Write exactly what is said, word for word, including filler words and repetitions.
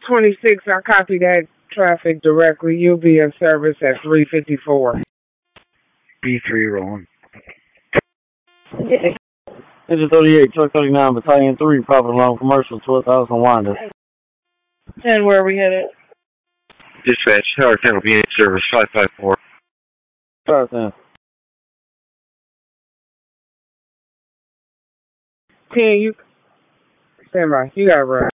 twenty-six, I copy that traffic directly. You'll be in service at three fifty-four. B three rolling. Engine thirty-eight, truck thirty-nine, battalion three, profit along commercial, twelve thousand Wanda. And where are we headed? Dispatch, Tower ten will be in service, five five four. Tower ten. ten, you stand by. You got it right.